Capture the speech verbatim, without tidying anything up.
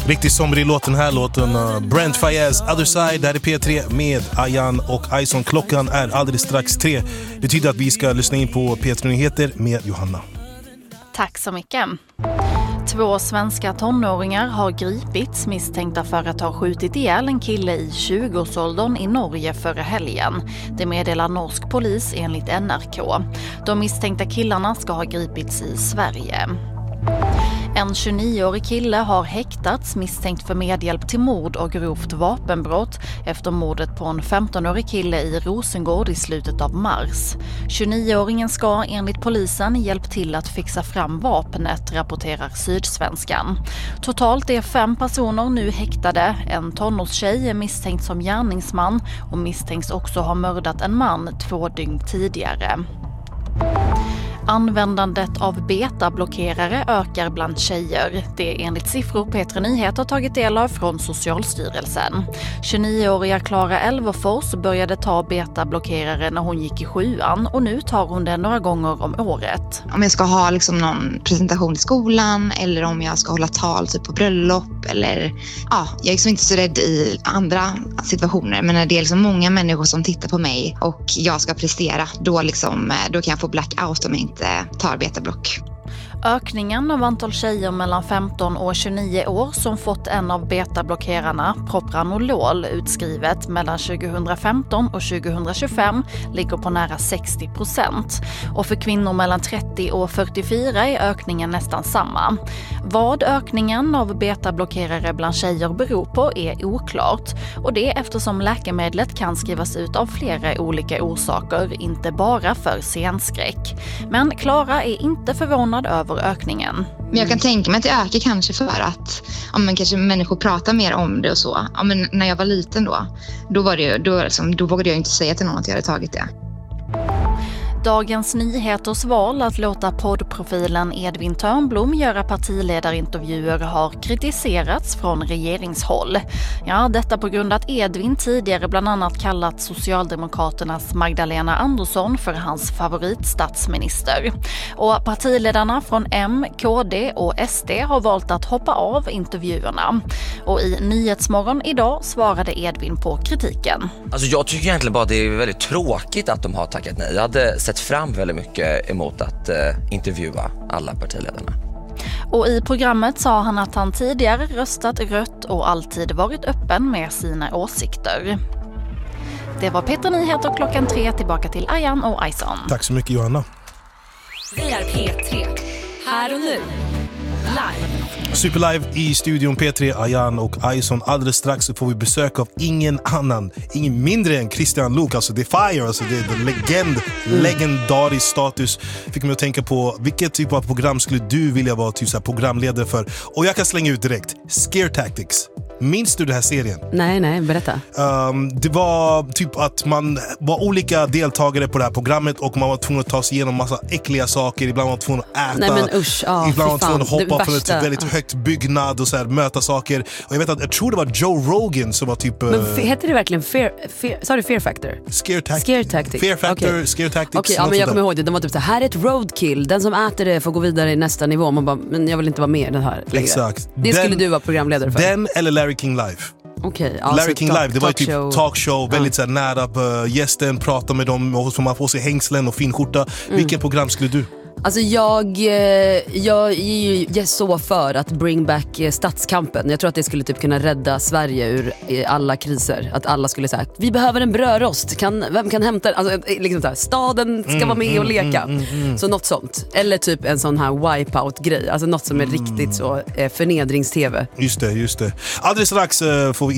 Riktigt somrig låt den här låten. uh, Brent Faiyaz, Other Side. Där är P tre med Ayan och Ison. Klockan är alldeles strax tre. Det betyder att vi ska lyssna in på P tre-nyheter med Johanna. Tack så mycket. Två svenska tonåringar har gripits misstänkta för att ha skjutit ihjäl en kille i tjugoårsåldern i Norge förra helgen. Det meddelar norsk polis enligt N R K. De misstänkta killarna ska ha gripits i Sverige. En tjugonioårig kille har häktats misstänkt för medhjälp till mord och grovt vapenbrott efter mordet på en femtonårig kille i Rosengård i slutet av mars. tjugonioåringen ska enligt polisen hjälpt till att fixa fram vapnet, rapporterar Sydsvenskan. Totalt är fem personer nu häktade. En tonårstjej är misstänkt som gärningsman och misstänks också ha mördat en man två dygn tidigare. Användandet av betablockerare ökar bland tjejer. Det är enligt siffror P tre Nyheter tagit del av från Socialstyrelsen. tjugonioåriga Klara Elverfors började ta betablockerare när hon gick i sjuan och nu tar hon det några gånger om året. Om jag ska ha liksom någon presentation i skolan eller om jag ska hålla tal typ på bröllop eller ja, jag är liksom inte så rädd i andra situationer, men när det är liksom många människor som tittar på mig och jag ska prestera, då, liksom, då kan jag få blackout om jag inte tar betablock. Ökningen av antal tjejer mellan femton och tjugonio år som fått en av betablockerarna, Propranolol, utskrivet mellan tjugohundrafemton och tjugohundratjugofem ligger på nära sextio procent. Och för kvinnor mellan trettio och fyrtiofyra är ökningen nästan samma. Vad ökningen av betablockerare bland tjejer beror på är oklart. Och det är eftersom läkemedlet kan skrivas ut av flera olika orsaker, inte bara för senskräck. Men Klara är inte förvånad över ökningen. Men jag kan tänka mig att det ökar kanske för att ja, men kanske människor pratar mer om det och så. Ja, men när jag var liten då, då, var det, då, liksom, då vågade jag inte säga till någon att jag hade tagit det. Dagens Nyheters val att låta poddprofilen Edvin Törnblom göra partiledarintervjuer har kritiserats från regeringshåll. Ja, detta på grund att Edvin tidigare bland annat kallat Socialdemokraternas Magdalena Andersson för hans favoritstatsminister. Och partiledarna från M, K D och S D har valt att hoppa av intervjuerna. Och i Nyhetsmorgon idag svarade Edvin på kritiken. Alltså jag tycker egentligen bara att det är väldigt tråkigt att de har tackat nej. Jag hade sett fram väldigt mycket emot att eh, intervjua alla partiledarna. Och i programmet sa han att han tidigare röstat rött och alltid varit öppen med sina åsikter. Det var P tre Nyheter klockan tre, tillbaka till Ayan och Ison. Tack så mycket Johanna. Vi är P tre, här och nu, live. Superlive i studion P tre, Ayan och Ison. Alldeles strax så får vi besök av ingen annan, ingen mindre än Christian Luuk, alltså The Fire, alltså det är legend, mm. legendarisk status. Fick mig att tänka på vilket typ av program skulle du vilja vara typ så här programledare för? Och jag kan slänga ut direkt, Scare Tactics. Minns du den här serien? Nej, nej, berätta. Um, det var typ att man var olika deltagare på det här programmet och man var tvungen att ta sig igenom massa äckliga saker. Ibland var man tvungen att äta. Nej, men usch, oh, ibland var man tvungen att hoppa från ett väldigt ah. högt byggnad och så här, möta saker. Och jag vet att jag tror det var Joe Rogan som var typ... Men f- heter det verkligen Fear, fear, sorry, Fear Factor? Scare Tactics. Scare Tactics. Fear Factor, okay. Scare Tactics. Okej, okay, ja, men jag kommer ihåg det. De var typ så här, här är ett roadkill. Den som äter det får gå vidare i nästa nivå. Man bara, men jag vill inte vara med i den här. Längre. Exakt. Det skulle den, du vara programledare för. Den eller Larry King Live. Okay, Larry alltså King talk, Live, det var ju typ talkshow. talkshow, väldigt så här, nära på gästen, prata med dem och så man får sig hängslen och fin skjorta. Mm. Vilket program skulle du? Alltså jag, jag är ju så för att bring back stadskampen. Jag tror att det skulle typ kunna rädda Sverige ur alla kriser. Att alla skulle säga, vi behöver en brödrost. Kan, vem kan hämta alltså, liksom så här, staden ska mm, vara med mm, och leka. Mm, mm, mm. Så något sånt. Eller typ en sån här wipeout-grej. Alltså något som är mm. riktigt så förnedrings-tv. Just det, just det. Alldeles strax får vi